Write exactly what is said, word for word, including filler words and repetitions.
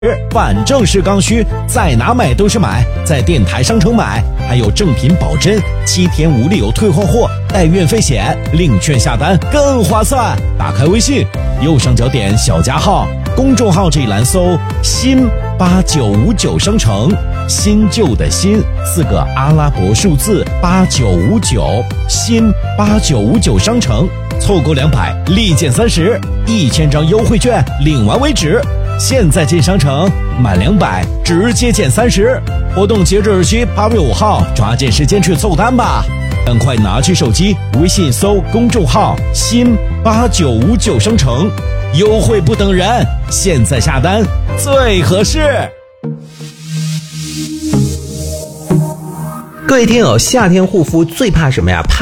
反正是刚需，在哪买都是买，在电台商城买，还有正品保真，七天无理由退换货，带运费险，领券下单更划算。打开微信，右上角点小加号，公众号这一栏搜新八九五九商城，新旧的新四个阿拉伯数字八九五九，新八九五九商城，凑够两百立减三十，一千张优惠券领完为止。现在进商城，满两百直接减三十，活动截止日期八月五号，抓紧时间去凑单吧！赶快拿起手机，微信搜公众号新八九五九商城，优惠不等人，现在下单最合适。 各位听友，夏天护肤最怕什么呀？怕